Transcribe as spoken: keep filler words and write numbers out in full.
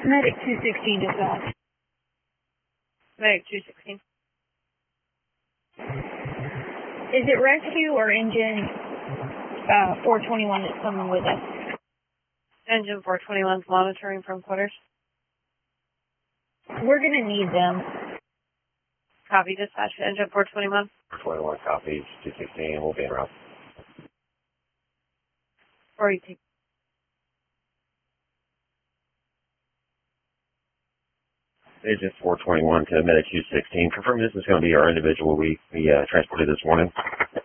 Medic two sixteen dispatch. Medic two sixteen. Is it rescue or engine uh, four twenty-one that's coming with us? Engine four twenty-one's monitoring from quarters. We're going to need them. Copy dispatch. Engine four twenty-one. four twenty-one copies. two sixteen. We'll be en route. forty-two. Agent four twenty-one to Medic two sixteen. Confirm this is going to be our individual we, we uh, transported this morning.